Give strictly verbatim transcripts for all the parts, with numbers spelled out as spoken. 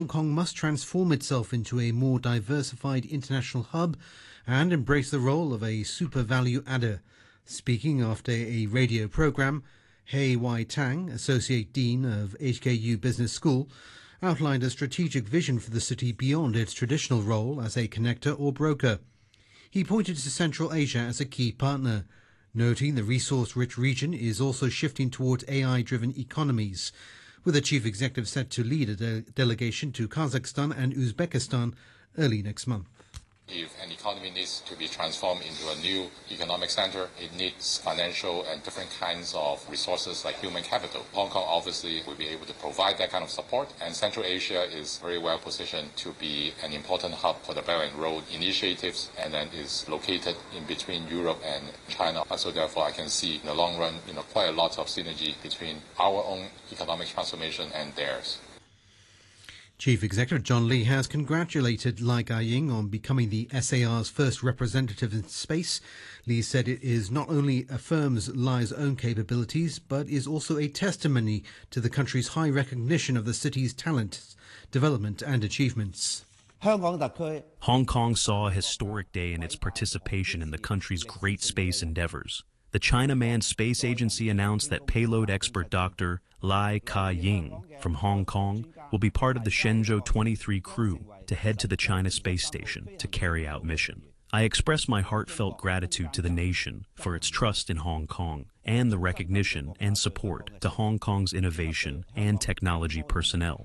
Hong Kong must transform itself into a more diversified international hub and embrace the role of a super value adder. Speaking after a radio program, Hei Wai Tang, Associate Dean of H K U Business School, outlined a strategic vision for the city beyond its traditional role as a connector or broker. He pointed to Central Asia as a key partner, noting the resource-rich region is also shifting towards A I-driven economies, with the chief executive set to lead a de- delegation to Kazakhstan and Uzbekistan early next month. If an economy needs to be transformed into a new economic center, it needs financial and different kinds of resources like human capital. Hong Kong obviously will be able to provide that kind of support, and Central Asia is very well positioned to be an important hub for the Belt and Road initiatives, and then is located in between Europe and China. So therefore I can see in the long run, you know, quite a lot of synergy between our own economic transformation and theirs. Chief Executive John Lee has congratulated Lai Ka-ying on becoming the S A R's first representative in space. Lee said it is not only affirms Lai's own capabilities, but is also a testimony to the country's high recognition of the city's talent, development and achievements. Hong Kong saw a historic day in its participation in the country's great space endeavors. The China Manned Space Agency announced that payload expert Doctor Lai Ka-ying from Hong Kong will be part of the Shenzhou twenty-three crew to head to the China Space Station to carry out mission. I express my heartfelt gratitude to the nation for its trust in Hong Kong and the recognition and support to Hong Kong's innovation and technology personnel.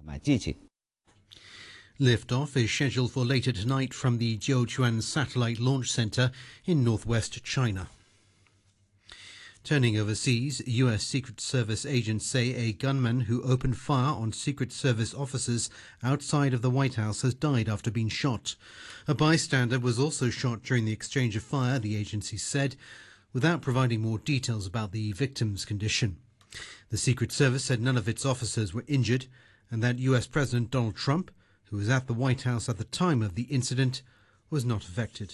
Liftoff is scheduled for later tonight from the Jiuquan Satellite Launch Center in northwest China. Turning overseas, U S Secret Service agents say a gunman who opened fire on Secret Service officers outside of the White House has died after being shot. A bystander was also shot during the exchange of fire, the agency said, without providing more details about the victim's condition. The Secret Service said none of its officers were injured and that U S President Donald Trump, who was at the White House at the time of the incident, was not affected.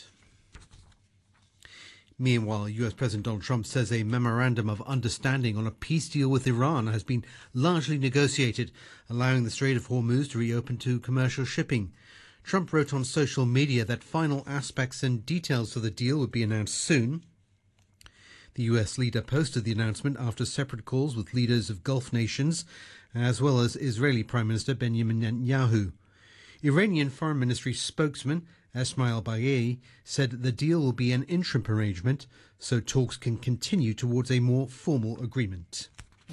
Meanwhile, U S President Donald Trump says a memorandum of understanding on a peace deal with Iran has been largely negotiated, allowing the Strait of Hormuz to reopen to commercial shipping. Trump wrote on social media that final aspects and details of the deal would be announced soon. The U S leader posted the announcement after separate calls with leaders of Gulf nations, as well as Israeli Prime Minister Benjamin Netanyahu. Iranian Foreign Ministry spokesman Esmail Bagheri said the deal will be an interim arrangement so talks can continue towards a more formal agreement.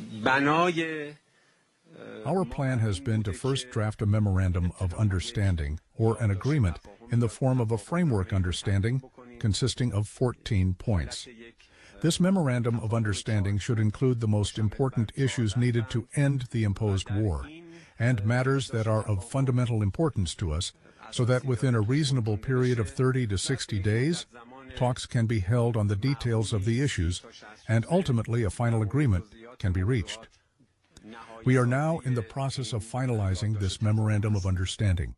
Our plan has been to first draft a memorandum of understanding or an agreement in the form of a framework understanding consisting of fourteen points. This memorandum of understanding should include the most important issues needed to end the imposed war and matters that are of fundamental importance to us, so that within a reasonable period of thirty to sixty days, talks can be held on the details of the issues, and ultimately a final agreement can be reached. We are now in the process of finalizing this memorandum of understanding.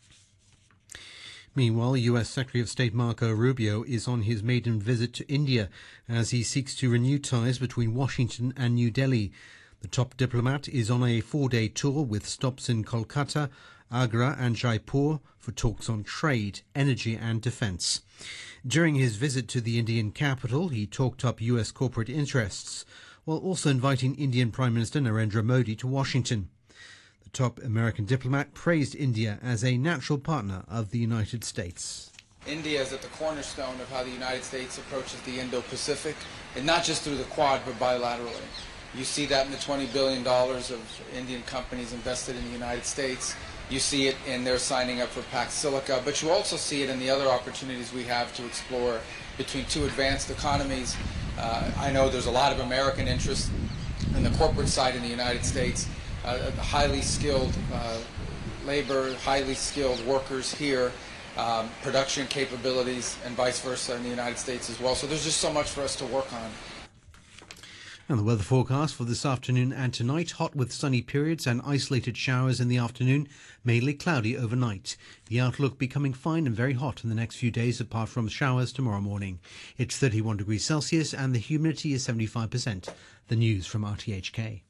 Meanwhile, U S Secretary of State Marco Rubio is on his maiden visit to India as he seeks to renew ties between Washington and New Delhi. The top diplomat is on a four-day tour with stops in Kolkata, Agra and Jaipur for talks on trade, energy and defence. During his visit to the Indian capital, he talked up U S corporate interests, while also inviting Indian Prime Minister Narendra Modi to Washington. The top American diplomat praised India as a natural partner of the United States. India is at the cornerstone of how the United States approaches the Indo-Pacific, and not just through the Quad, but bilaterally. You see that in the twenty billion dollars of Indian companies invested in the United States. You see it in their signing up for Pax Silica, but you also see it in the other opportunities we have to explore between two advanced economies. Uh, I know there's a lot of American interest in the corporate side in the United States, uh, highly skilled uh, labor, highly skilled workers here, um, production capabilities, and vice versa in the United States as well. So there's just so much for us to work on. And the weather forecast for this afternoon and tonight: hot with sunny periods and isolated showers in the afternoon, mainly cloudy overnight. The outlook becoming fine and very hot in the next few days, apart from showers tomorrow morning. It's thirty-one degrees Celsius and the humidity is seventy-five percent. The news from R T H K.